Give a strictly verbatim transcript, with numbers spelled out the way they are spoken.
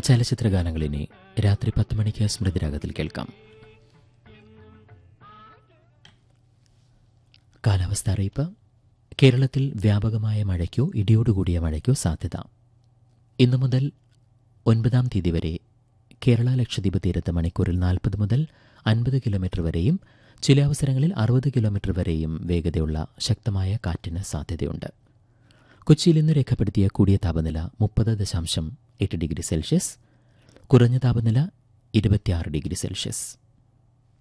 ചലച്ചിത്രഗാനങ്ങളിനി രാത്രി പത്ത് മണിക്ക് സ്മൃതിരാഗത്തിൽ കേൾക്കാം. കാലാവസ്ഥ അറിയിപ്പ്. കേരളത്തിൽ വ്യാപകമായ മഴയ്ക്കോ ഇടിയോടുകൂടിയ മഴയ്ക്കോ സാധ്യത. ഇന്നു മുതൽ ഒൻപതാം തീയതി വരെ കേരള ലക്ഷദ്വീപ് തീരത്ത് മണിക്കൂറിൽ നാൽപ്പത് മുതൽ അൻപത് കിലോമീറ്റർ വരെയും ചില അവസരങ്ങളിൽ അറുപത് കിലോമീറ്റർ വരെയും വേഗതയുള്ള ശക്തമായ കാറ്റിന് സാധ്യതയുണ്ട്. കൊച്ചിയിൽ ഇന്ന് രേഖപ്പെടുത്തിയ കൂടിയ താപനില മുപ്പത് ദശാംശം എട്ട് ഡിഗ്രി സെൽഷ്യസ്, കുറഞ്ഞ താപനില ഇരുപത്തിയാറ് ഡിഗ്രി സെൽഷ്യസ്.